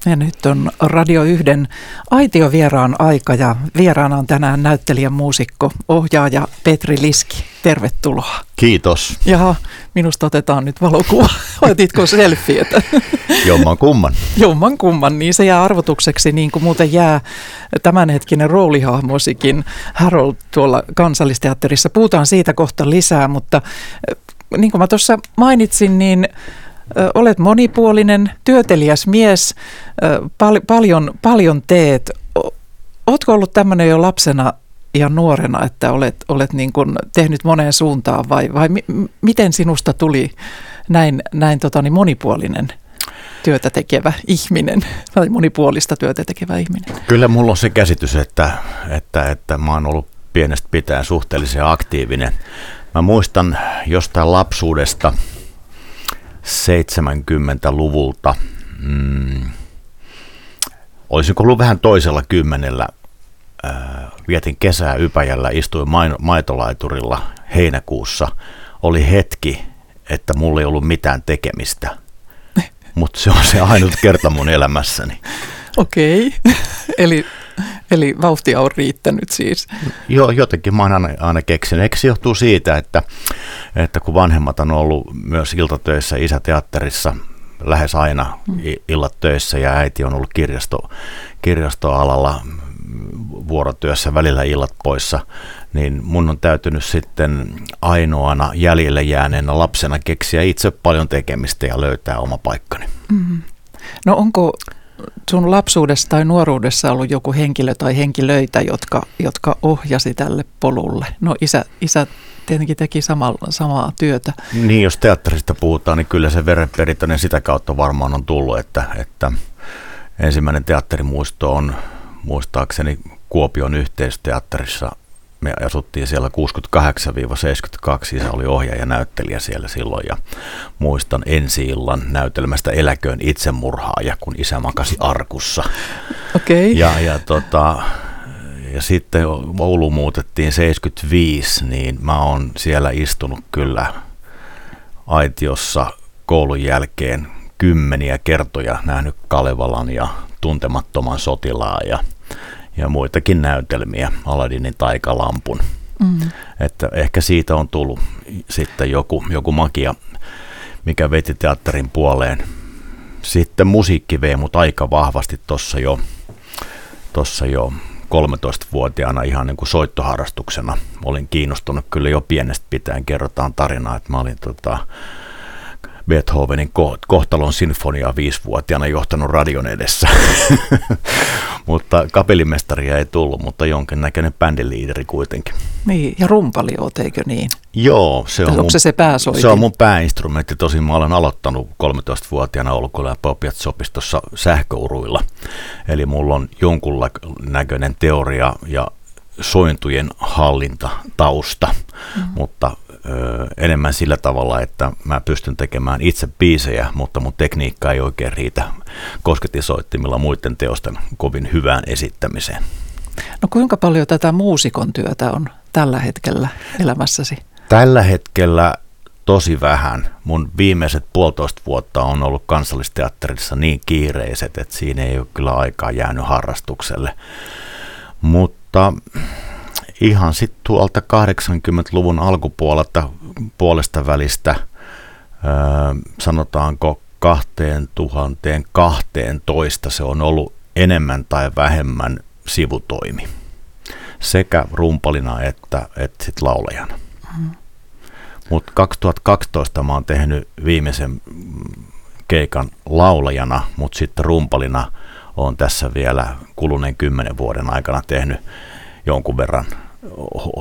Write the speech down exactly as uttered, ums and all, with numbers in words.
Ja nyt on Radio yhden aitiovieraan aika ja vieraana on tänään näyttelijä, muusikko, ohjaaja Petri Liski. Tervetuloa. Kiitos. Jaha, minusta otetaan nyt valokuva. Otitko selfietä? Jomman kumman. Jomman kumman, niin se jää arvotukseksi, niin kuin muuten jää tämänhetkinen roolihahmosikin Harold tuolla Kansallisteatterissa. Puhutaan siitä kohta lisää, mutta niin kuin mä tuossa mainitsin, niin olet monipuolinen, työteliäs mies, pal- paljon, paljon teet. Ootko ollut tämmöinen jo lapsena ja nuorena, että olet, olet niin kuin tehnyt moneen suuntaan vai, vai mi- miten sinusta tuli näin, näin tota, niin monipuolinen työtä tekevä ihminen tai monipuolista työtä tekevä ihminen? Kyllä mulla on se käsitys, että, että, että mä oon ollut pienestä pitäen suhteellisen aktiivinen. Mä muistan jostain lapsuudesta seitsemänkymmentäluvulta, mm, olisinko ollut vähän toisella kymmenellä, ää, vietin kesää Ypäjällä, istuin maino, maitolaiturilla heinäkuussa, oli hetki, että mulla ei ollut mitään tekemistä, mutta se on se ainut kerta mun elämässäni. Okei, eli, eli vauhtia on riittänyt siis. Joo, jotenkin mä oon aina, aina keksinyt. Eikö se johtuu siitä, että, että kun vanhemmat on ollut myös iltatöissä, isä teatterissa lähes aina illat töissä ja äiti on ollut kirjasto, kirjastoalalla vuorotyössä, välillä illat poissa, niin mun on täytynyt sitten ainoana jäljelle jääneenä lapsena keksiä itse paljon tekemistä ja löytää oma paikkani. Mm. No onko sun lapsuudessa tai nuoruudessa ollut joku henkilö tai henkilöitä, jotka, jotka ohjasi tälle polulle? No isä, isä tietenkin teki samalla, samaa työtä. Niin, jos teatterista puhutaan, niin kyllä se verenperintöinen sitä kautta varmaan on tullut, että, että ensimmäinen teatterimuisto on muistaakseni Kuopion yhteisteatterissa. Me asuttiin siellä kuusikymmentäkahdeksan seitsemänkymmentäkaksi, isä oli ohjaaja ja näyttelijä siellä silloin ja muistan ensi-illan näytelmästä Eläköön itsemurhaaja, kun isä makasi arkussa. Okay. Ja, ja, tota, ja sitten Oulu muutettiin seitsemänkymmentäviisi, niin mä oon siellä istunut kyllä aitiossa koulun jälkeen kymmeniä kertoja, nähnyt Kalevalan ja Tuntemattoman sotilaan ja ja muitakin näytelmiä, Aladinin taikalampun. Mm. Että ehkä siitä on tullut sitten joku, joku magia, mikä veti teatterin puoleen. Sitten musiikki vei mut aika vahvasti tuossa jo, tossa jo kolmetoistavuotiaana ihan niin kuin soittoharrastuksena. Olin kiinnostunut kyllä jo pienestä pitäen, kerrotaan tarinaa, että mä olin tota, Beethovenin kohtalon sinfoniaa viisivuotiaana johtanut radion edessä, mutta kapellimestaria ei tullut, mutta jonkinnäköinen bändiliideri kuitenkin. Niin, ja rumpali oot, eikö niin? Joo, se on, Onko mun, se, se, pääsoitin? Se on mun pääinstrumentti. Tosin mä olen aloittanut kolmetoistavuotiaana Oulukolla ja Popiatsopistossa sähköuruilla, eli mulla on jonkunnäköinen teoria ja sointujen hallintatausta, mm-hmm. mutta ö, enemmän sillä tavalla, että mä pystyn tekemään itse biisejä, mutta mun tekniikka ei oikein riitä kosketisoittimilla muiden teosten kovin hyvään esittämiseen. No kuinka paljon tätä muusikon työtä on tällä hetkellä elämässäsi? Tällä hetkellä tosi vähän. Mun viimeiset puolitoista vuotta on ollut Kansallisteatterissa niin kiireiset, että siinä ei ole kyllä aikaa jäänyt harrastukselle. Mutta ihan sitten tuolta kahdeksankymmentäluvun alkupuolelta puolesta välistä, öö, sanotaanko kaksituhattakaksitoista se on ollut enemmän tai vähemmän sivutoimi. Sekä rumpalina että, että sit laulajana. Mm. Mutta kaksituhattakaksitoista mä oon tehnyt viimeisen keikan laulajana, mutta sitten rumpalina oon tässä vielä kuluneen kymmenen vuoden aikana tehnyt jonkun verran